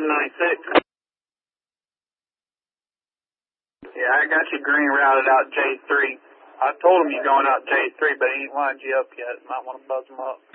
796. Yeah, I got you green routed out J3. I told him you're going out J3, but he ain't lined you up yet. Might want to buzz him up.